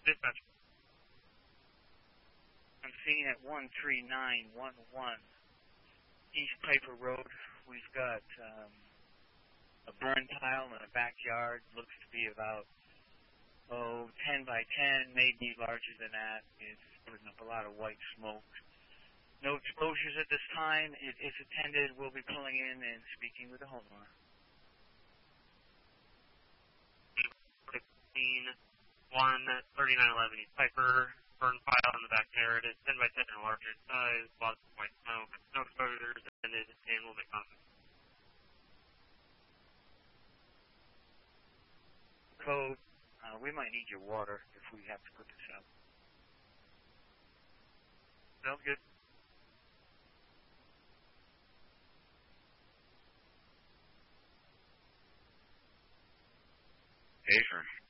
Dispatch. I'm seeing at 13911 East Piper Road. We've got a burn pile in a backyard. Looks to be about 10 by 10, maybe larger than that. It's putting up a lot of white smoke. No exposures at this time. It's attended. We'll be pulling in and speaking with the homeowner. 13911 East Piper, burn pile in the backyard. It's 10 by 10 or larger in size, lots of white smoke, no exposures, attended, and we'll make contact. Code, we might need your water if we have to put this out. Sounds good. Hafer.